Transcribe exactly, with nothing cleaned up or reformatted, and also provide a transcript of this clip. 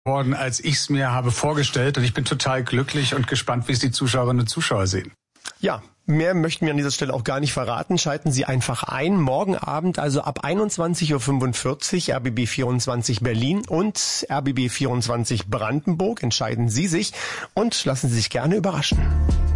worden, als ich es mir habe vorgestellt. Und ich bin total glücklich und gespannt, wie es die Zuschauerinnen und Zuschauer sehen. Ja, mehr möchten wir an dieser Stelle auch gar nicht verraten. Schalten Sie einfach ein. Morgen Abend, also ab einundzwanzig Uhr fünfundvierzig, R B B vierundzwanzig Berlin und R B B vierundzwanzig Brandenburg. Entscheiden Sie sich und lassen Sie sich gerne überraschen.